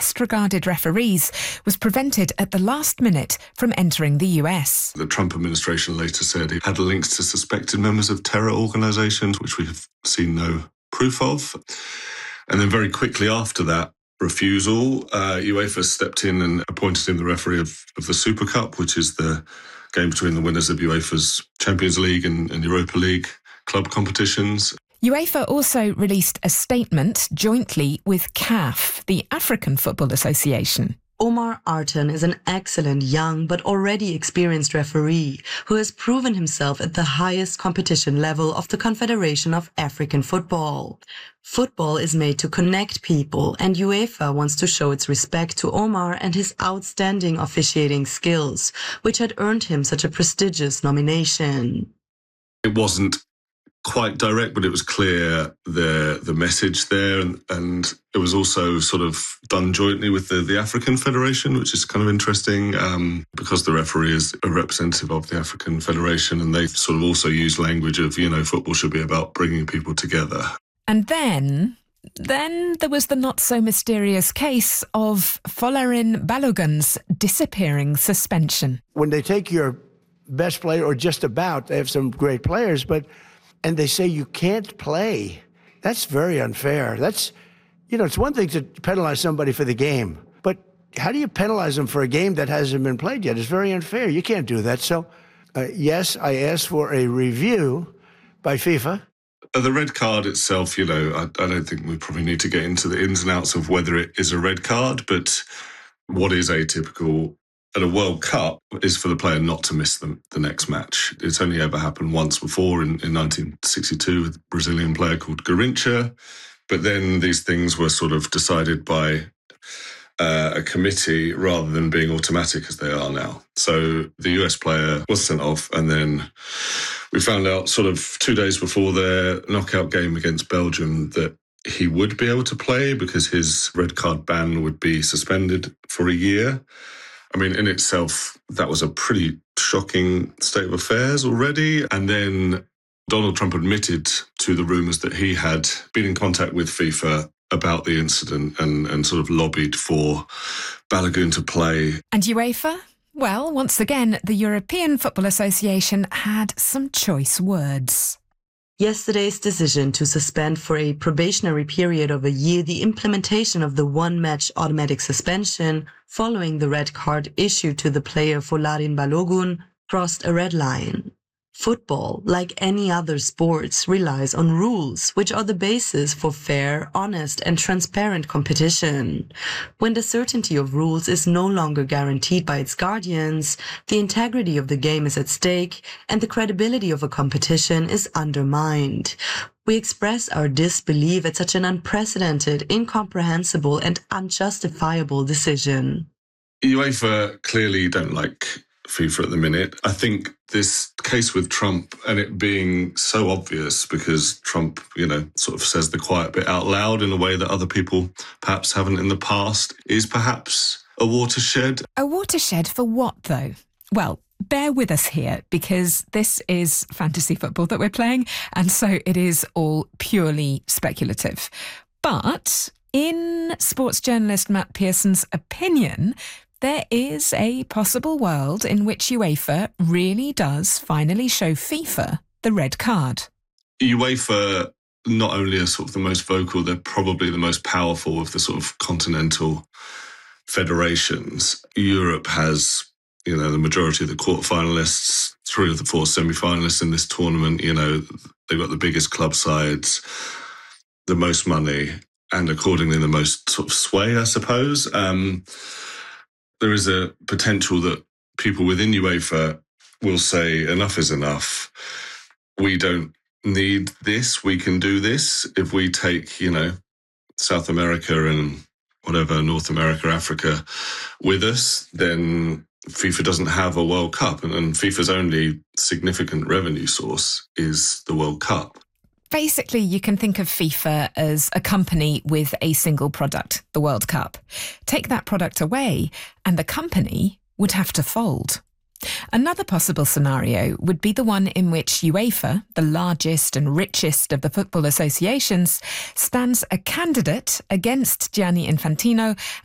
best regarded referees, was prevented at the last minute from entering the US. The Trump administration later said it had links to suspected members of terror organisations, which we have seen no proof of. And then very quickly after that refusal, UEFA stepped in and appointed him the referee of the Super Cup, which is the game between the winners of UEFA's Champions League and Europa League club competitions. UEFA also released a statement jointly with CAF, the African Football Association. Omar Artan is an excellent young but already experienced referee who has proven himself at the highest competition level of the Confederation of African Football. Football is made to connect people, and UEFA wants to show its respect to Omar and his outstanding officiating skills, which had earned him such a prestigious nomination. It wasn't quite direct, but it was clear the message there, and it was also sort of done jointly with the African Federation, which is kind of interesting because the referee is a representative of the African Federation, and they sort of also use language of, football should be about bringing people together. And then there was the not-so-mysterious case of Folarin Balogun's disappearing suspension. When they take your best player, or just about, they have some great players, and they say you can't play, that's very unfair. That's, it's one thing to penalize somebody for the game, but how do you penalize them for a game that hasn't been played yet? It's very unfair. You can't do that. So, yes, I asked for a review by FIFA. The red card itself, I don't think we probably need to get into the ins and outs of whether it is a red card, but what is atypical at a World Cup is for the player not to miss the next match. It's only ever happened once before in 1962 with a Brazilian player called Garrincha, but then these things were sort of decided by a committee rather than being automatic as they are now. So the US player was sent off, and then we found out sort of 2 days before their knockout game against Belgium that he would be able to play because his red card ban would be suspended for a year. I mean, in itself, that was a pretty shocking state of affairs already. And then Donald Trump admitted to the rumours that he had been in contact with FIFA about the incident and sort of lobbied for Balogun to play. And UEFA? Well, once again, the European Football Association had some choice words. Yesterday's decision to suspend for a probationary period of a year the implementation of the one-match automatic suspension following the red card issued to the player Folarin Balogun crossed a red line. Football, like any other sports, relies on rules, which are the basis for fair, honest, and transparent competition. When the certainty of rules is no longer guaranteed by its guardians, the integrity of the game is at stake, and the credibility of a competition is undermined. We express our disbelief at such an unprecedented, incomprehensible, and unjustifiable decision. UEFA clearly don't like FIFA at the minute. I think this case with Trump and it being so obvious because Trump, sort of says the quiet bit out loud in a way that other people perhaps haven't in the past is perhaps a watershed. A watershed for what, though? Well, bear with us here because this is fantasy football that we're playing, and so it is all purely speculative. But in sports journalist Matt Pearson's opinion, there is a possible world in which UEFA really does finally show FIFA the red card. UEFA not only are sort of the most vocal, they're probably the most powerful of the sort of continental federations. Europe has, the majority of the quarterfinalists, 3 of the 4 semi-finalists in this tournament. They've got the biggest club sides, the most money, and accordingly the most sort of sway, I suppose. There is a potential that people within UEFA will say enough is enough. We don't need this. We can do this. If we take, South America and whatever, North America, Africa with us, then FIFA doesn't have a World Cup. And FIFA's only significant revenue source is the World Cup. Basically, you can think of FIFA as a company with a single product, the World Cup. Take that product away, and the company would have to fold. Another possible scenario would be the one in which UEFA, the largest and richest of the football associations, stands a candidate against Gianni Infantino